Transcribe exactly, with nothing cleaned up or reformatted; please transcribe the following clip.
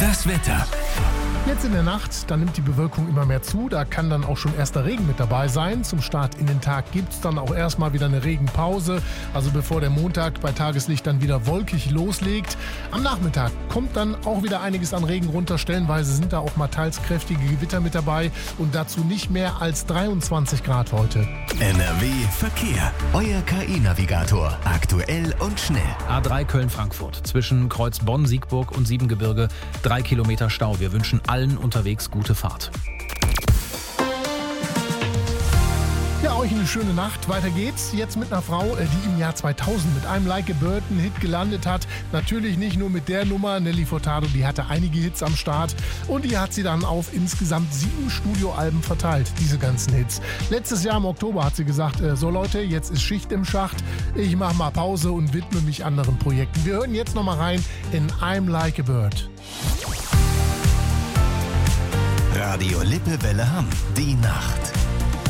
Das Wetter. Jetzt in der Nacht, da nimmt die Bewölkung immer mehr zu. Da kann dann auch schon erster Regen mit dabei sein. Zum Start in den Tag gibt es dann auch erstmal wieder eine Regenpause. Also bevor der Montag bei Tageslicht dann wieder wolkig loslegt. Am Nachmittag kommt dann auch wieder einiges an Regen runter. Stellenweise sind da auch mal teils kräftige Gewitter mit dabei. Und dazu nicht mehr als dreiundzwanzig Grad heute. N R W Verkehr. Euer K I-Navigator. Aktuell und schnell. A drei Köln-Frankfurt. Zwischen Kreuz Bonn, Siegburg und Siebengebirge. Drei Kilometer Stau. Wir wünschen allen unterwegs gute Fahrt. Ja, euch eine schöne Nacht. Weiter geht's jetzt mit einer Frau, die im Jahr zweitausend mit einem Like a Bird einen Hit gelandet hat. Natürlich nicht nur mit der Nummer. Nelly Furtado, die hatte einige Hits am Start. Und die hat sie dann auf insgesamt sieben Studioalben verteilt, diese ganzen Hits. Letztes Jahr im Oktober hat sie gesagt, so Leute, jetzt ist Schicht im Schacht. Ich mache mal Pause und widme mich anderen Projekten. Wir hören jetzt noch mal rein in I'm Like a Bird. Radio Lippewelle Hamm. Die Nacht.